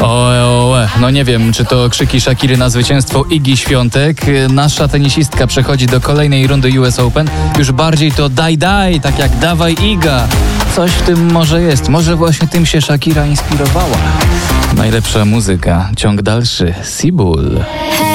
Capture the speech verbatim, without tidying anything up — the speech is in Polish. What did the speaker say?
Oe, oe. No nie wiem, czy to krzyki Shakiry na zwycięstwo Igi Świątek. Nasza tenisistka przechodzi do kolejnej rundy U S Open. Już bardziej to daj, daj, tak jak dawaj Iga. Coś w tym może jest. Może właśnie tym się Shakira inspirowała. Najlepsza muzyka. Ciąg dalszy. Sibul.